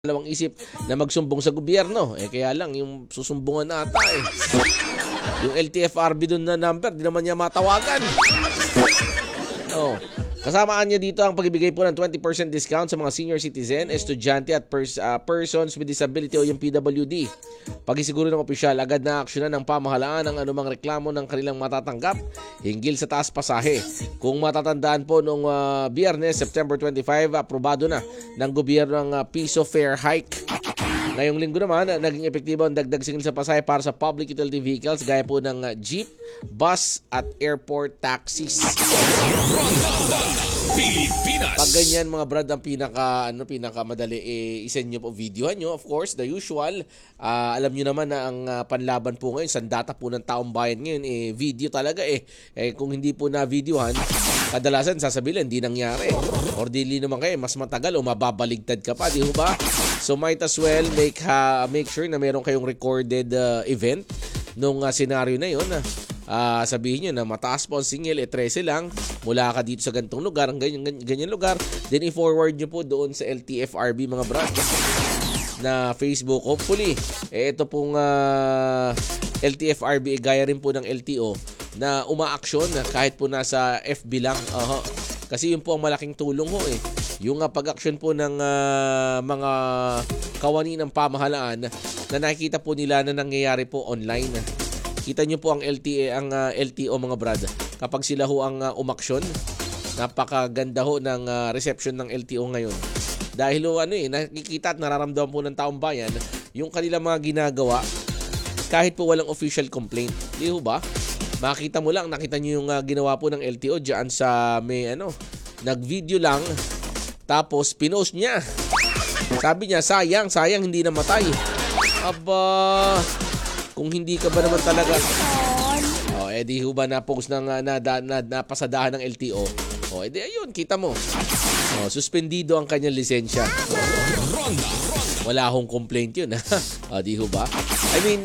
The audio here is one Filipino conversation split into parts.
dalawang isip na magsumbong sa gobyerno. Kaya lang, yung susumbungan na ata yung LTFRB doon na number, di naman niya matawagan. Oh. Kasamaan niya dito ang pagbibigay po ng 20% discount sa mga senior citizen, estudyante at persons with disability o yung PWD. Pagisiguro ng opisyal, agad na aksyonan ng pamahalaan ang anumang reklamo ng kanilang matatanggap hinggil sa taas pasahe. Kung matatandaan po noong Biyernes, September 25, aprobado na ng gobyerno ang piso fare hike. Ngayong linggo naman, naging epektibo ang dagdag singil sa pasahe para sa public utility vehicles gaya po ng jeep, bus at airport taxis. Pag ganyan mga brad, ang pinaka madali i-send nyo po, videohan nyo, of course, the usual. Alam nyo naman na ang panlaban po ngayon, sandata po ng taong bayan ngayon, video talaga kung hindi po na videohan, kadalasan sasabihin hindi nangyari. Or dili naman kayo, mas matagal o mababaligtad ka pa, di ho ba? So might as well make sure na meron kayong recorded event nung scenario na yun. Sabihin nyo na mataas po ang singil, 13 lang, mula ka dito sa gantong lugar, ang ganyan lugar, then i-forward nyo po doon sa LTFRB mga brad na Facebook. Hopefully, ito pong LTFRB, gaya rin po ng LTO na umaaksyon kahit po nasa FB lang. Kasi yun po ang malaking tulong ho yung pag-aksyon po ng mga kawani ng pamahalaan na nakikita po nila na nangyayari po online. Kita nyo po ang LTO mga brad, kapag sila ho ang umaksyon, napakaganda ho ng reception ng LTO ngayon. Dahil nakikita at nararamdaman po ng taong bayan yung kanilang mga ginagawa kahit po walang official complaint. Di ho ba? Makita mo lang, nakita nyo yung ginawa po ng LTO dyan sa may nag-video lang, tapos pinost niya. Sabi niya, sayang hindi namatay. Aba, kung hindi ka ba naman talaga di ho ba na-post napasadahan ng LTO? Ayun, kita mo. Suspendido ang kanyang lisensya. Wala akong complaint yun. Di ho ba? I mean,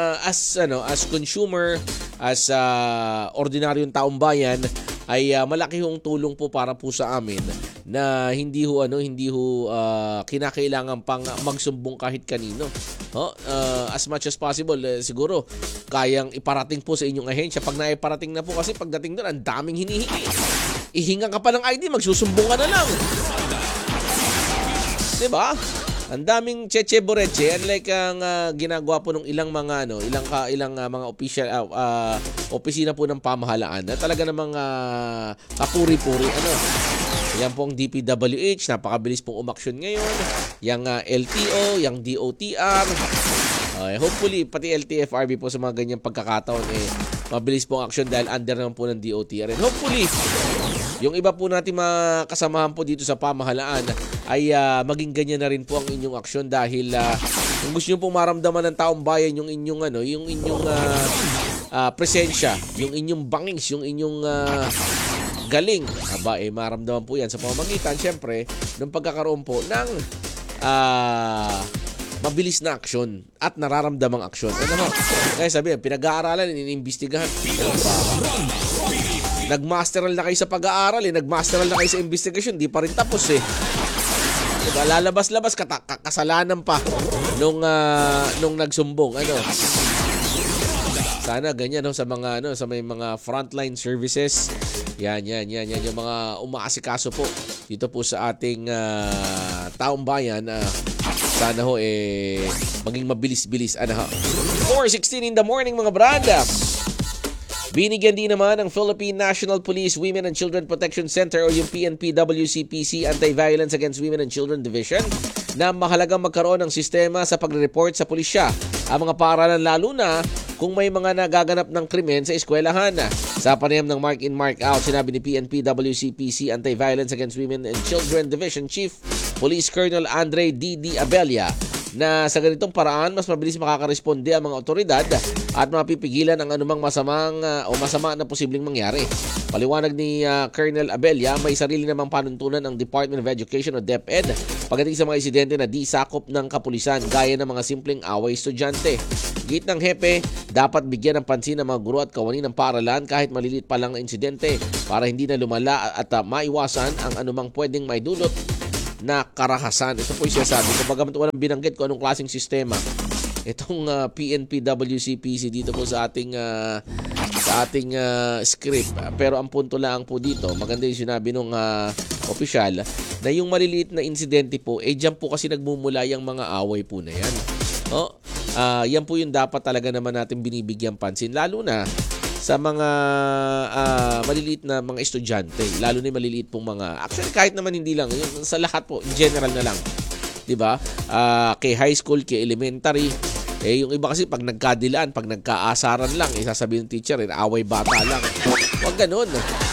as consumer, as ordinaryong taong bayan, ay malaki hong tulong po para po sa amin na hindi ho kinakailangan pang magsumbong kahit kanino. As much as possible, siguro kayang iparating po sa inyong ahensya. Pag naiparating na po, kasi pagdating doon, ang daming hinihingi. Ihinga ka pa ng ID, magsusumbong ka na lang. Diba? Ang daming cheche-boreche, unlike ang ginagawa po ng ilang mga mga official opisina po ng pamahalaan na talaga namang kapuri-puri Yan po ang DPWH, napakabilis pong umaksyon ngayon. Yang LTO, yang DOTR. Hopefully, pati LTFRB po sa mga ganyang pagkakataon, mabilis pong aksyon dahil under naman po ng DOTR. And hopefully, yung iba po natin makasamahan po dito sa pamahalaan ay maging ganyan na rin po ang inyong aksyon dahil kung gusto nyo pong maramdaman ng taong bayan yung inyong presensya, yung inyong bangings, yung inyong galing, maramdaman po yan sa pamamagitan syempre ng pagkakaroon po ng mabilis na aksyon at nararamdamang aksyon. Kaya sabihin, pinag-aaralan, iniimbestigahan. Nagmasteral na kayo sa pag-aaral, nagmasteral na kayo sa investigasyon, di pa rin tapos Diba? Lalabas-labas, kasalanan pa nung nagsumbong. Sana ganyan sa mga sa may mga frontline services. Yan yung mga umaasikaso po dito po sa ating taong bayan. Sana maging mabilis-bilis. 4:16 in the morning mga brada. Binigyan din naman ng Philippine National Police Women and Children Protection Center o yung PNP-WCPC Anti-Violence Against Women and Children Division na mahalagang magkaroon ng sistema sa pagre-report sa pulisya ang mga paaralan, lalo na kung may mga nagaganap ng krimen sa eskwelahan. Sa panayam ng Mark in Mark out, sinabi ni PNP-WCPC Anti-Violence Against Women and Children Division Chief Police Colonel Andre D.D. Abella na sa ganitong paraan mas mabilis makakaresponde ang mga otoridad at mapipigilan ang anumang masama na posibleng mangyari. Paliwanag ni Colonel Abella, may sarili namang panuntunan ang Department of Education o DepEd pagdating sa mga insidente na di sakop ng kapulisan gaya ng mga simpleng away estudyante. Git ng hepe, dapat bigyan ng pansin ng mga guro at kawani ng paaralan kahit malilit pa lang na insidente para hindi na lumala at maiwasan ang anumang pwedeng maidulot na karahasan. Ito po yung sinasabi ko, bagamat walang binanggit kung anong klaseng sistema itong PNP-WCPC dito po sa ating script. Pero ang punto lang po dito, maganda yung sinabi nung opisyal, na yung maliliit na insidente po, dyan po kasi nagmumula yung mga away po na yan. Yan po yung dapat talaga naman natin binibigyan pansin, lalo na sa mga maliliit na mga estudyante, lalo na yung maliliit pong mga, actually kahit naman hindi lang, yun, sa lahat po, in general na lang. Diba? Kay high school, kay elementary, yung iba kasi pag nagkadilaan, pag nagkaasaran lang, sasabihin ng teacher, away bata lang. Huwag ganun.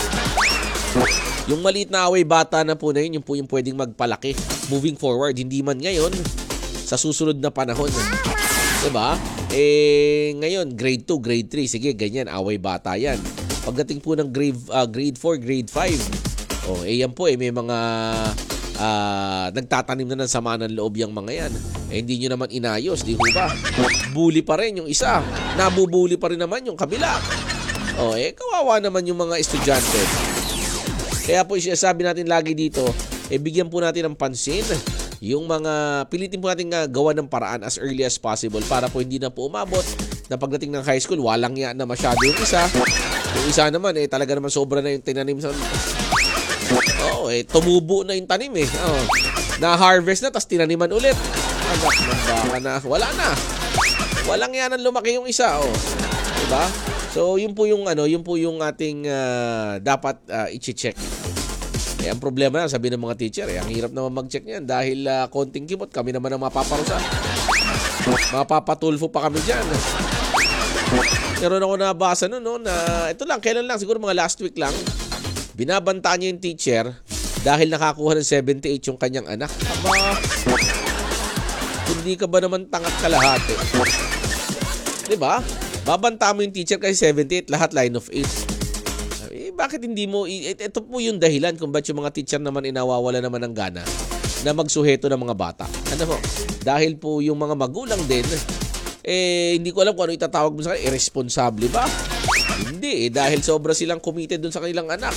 Yung maliit na away bata na po na yun po yung pwedeng magpalaki moving forward. Hindi man ngayon, sa susunod na panahon. Diba? Ngayon, grade 2, grade 3, sige, ganyan, away bata yan. Pagdating po ng grade 4, grade 5, yan po, may mga nagtatanim na ng sama ng loob yung mga yan. Hindi nyo naman inayos, di ba? Bully pa rin yung isa. Nabubuli pa rin naman yung kabila. Kawawa naman yung mga estudyante. Kaya po sabi natin lagi dito, bigyan po natin ng pansin yung mga, pilitin po natin gawa ng paraan as early as possible para po hindi na po umabot na pagdating ng high school, walang yan na masyado yung isa. Yung isa naman, talaga naman sobra na yung tinanim sa... tumubo na yung tanim na-harvest na, tas tinaniman ulit. Anak ng baka na, wala na. Walang yan ang lumaki yung isa, diba? So, yun po yung ating dapat i-check. Ang problema na, sabi ng mga teacher, ang hirap naman mag-check niyan dahil konting kibot, kami naman ang mapaparusa. Mapapatulfo pa kami dyan. Meron ako nabasa na ito lang, kailan lang, siguro mga last week lang, binabantaan niya yung teacher dahil nakakuha ng 78 yung kanyang anak. Hindi ka ba naman tangat kalahati? Diba? Babanta mo yung teacher kasi 78, lahat line of 8. Bakit hindi mo, ito po yung dahilan kung ba't yung mga teacher naman inawawala naman ng gana na magsuheto ng mga bata. Ano po? Dahil po yung mga magulang din, hindi ko alam kung ano itatawag mo sa kanila, irresponsible ba? Hindi, dahil sobra silang committed dun sa kanilang anak.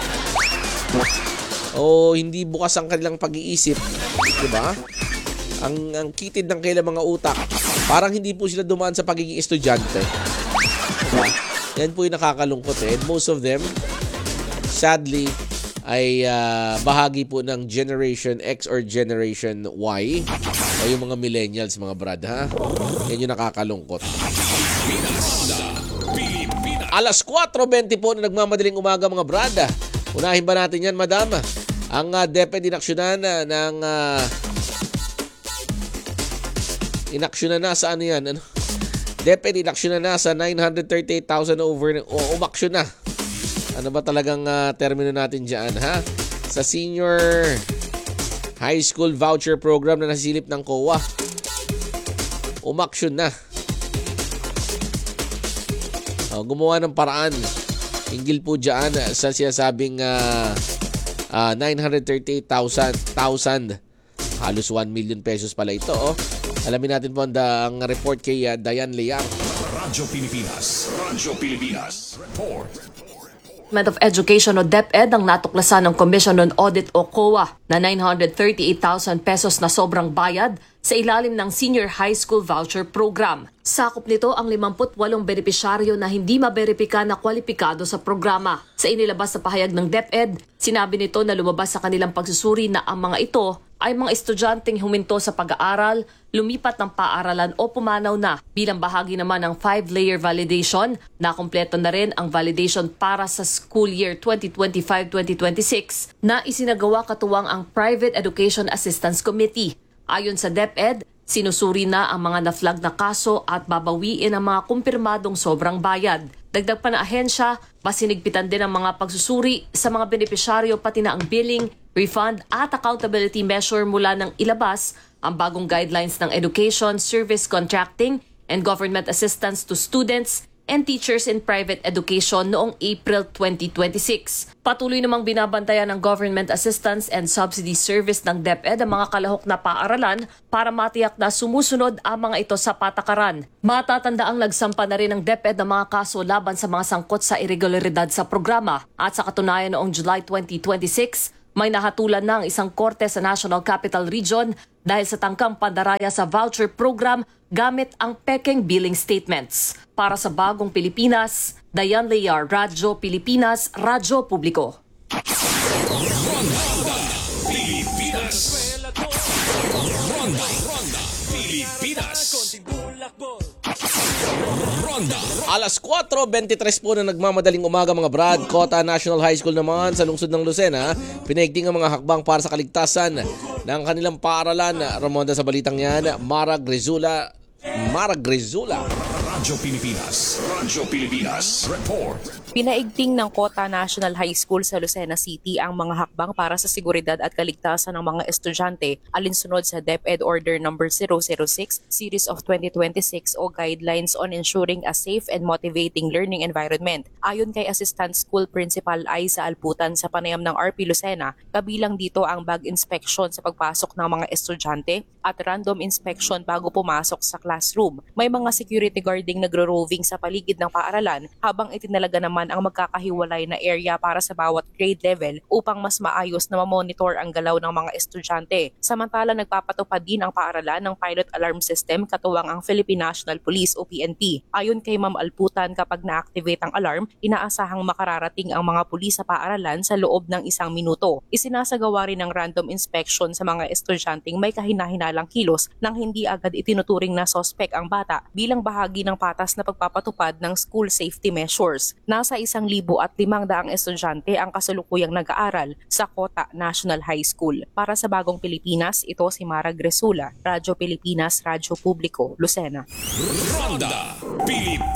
Hindi bukas ang kanilang pag-iisip, diba? Ang kitid ng kailang mga utak, parang hindi po sila dumaan sa pagiging estudyante. Diba? Yan po yung nakakalungkot And most of them, sadly, ay bahagi po ng Generation X or Generation Y o yung mga millennials, mga brad, ha? Yan yung nakakalungkot. Alas 4:20 po na nagmamadaling umaga, mga brad. Unahin ba natin yan, madam? Ang DepEd inaksyonan ng inaksyonan na sa ano yan? DepEd inaksyonan na sa 938,000 over umaksyon na. Ano ba talagang termino natin dyan, ha? Sa senior high school voucher program na nasilip ng COA. Umaksyon na. Gumawa ng paraan. Hinggil po dyan sa sinasabing 938,000. Halos 1 million pesos pala ito. Alamin natin po ang report kay Diane Leang. Radyo Pilipinas. Report. Department of Education o DepEd ang natuklasan ng Commission on Audit o COA na 938,000 pesos na sobrang bayad sa ilalim ng Senior High School Voucher Program. Sakop nito ang 58 benepisyaryo na hindi maberipika na kwalipikado sa programa. Sa inilabas na pahayag ng DepEd, sinabi nito na lumabas sa kanilang pagsusuri na ang mga ito ay mga estudyanteng huminto sa pag-aaral, lumipat ng paaralan o pumanaw na. Bilang bahagi naman ng 5-layer validation, nakumpleto na rin ang validation para sa school year 2025-2026 na isinagawa katuwang ang Private Education Assistance Committee. Ayon sa DepEd, sinusuri na ang mga na-flag na kaso at babawiin ang mga kumpirmadong sobrang bayad. Dagdag pa na ahensya, masinigpitan din ang mga pagsusuri sa mga benepisyaryo pati na ang billing, refund at accountability measure mula nang ilabas ang bagong guidelines ng education, service contracting, and government assistance to students and teachers in private education noong April 2026. Patuloy namang binabantayan ng government assistance and subsidy service ng DepEd ang mga kalahok na paaralan para matiyak na sumusunod ang mga ito sa patakaran. Matatandaang nagsampa na rin ng DepEd ng mga kaso laban sa mga sangkot sa irregularidad sa programa at sa katunayan noong July 2026, May nahatulan ng isang korte sa National Capital Region dahil sa tangkang pandaraya sa voucher program gamit ang pekeng billing statements. Para sa Bagong Pilipinas, Dayan Lear, Radyo Pilipinas, Radyo Publiko. Pilipinas. Ronda Pilipinas. Ronda. Alas 4:23 po na nagmamadaling umaga mga Brad. Cota National High School naman sa lungsod ng Lucena, pinaigting ang mga hakbang para sa kaligtasan ng kanilang paaralan. Ramonda sa balitang yan, Mara Grizula. Radyo Pilipinas. Radyo Pilipinas. Report. Pinaigting ng Cota National High School sa Lucena City ang mga hakbang para sa seguridad at kaligtasan ng mga estudyante alinsunod sa DepEd Order No. 006 Series of 2026 o Guidelines on Ensuring a Safe and Motivating Learning Environment. Ayon kay Assistant School Principal Aiza Alputan sa panayam ng RP Lucena, kabilang dito ang bag inspection sa pagpasok ng mga estudyante at random inspection bago pumasok sa classroom. May mga security guarding nagro-roving sa paligid ng paaralan habang itinalaga naman ang magkakahiwalay na area para sa bawat grade level upang mas maayos na mamonitor ang galaw ng mga estudyante. Samantala, nagpapatupad din ang paaralan ng pilot alarm system katuwang ang Philippine National Police o PNP. Ayon kay Ma'am Alputan, kapag na-activate ang alarm, inaasahang makararating ang mga pulis sa paaralan sa loob ng 1 minuto. Isinasagawa rin ng random inspection sa mga estudyanteng may kahina-hinalang kilos nang hindi agad itinuturing na sospek ang bata bilang bahagi ng patas na pagpapatupad ng school safety measures. Nasa 1,500 estudyante ang kasalukuyang nag-aaral sa Cota National High School. Para sa Bagong Pilipinas, ito si Mara Gresula, Radyo Pilipinas, Radyo Publiko, Lucena. Ronda Pilipinas.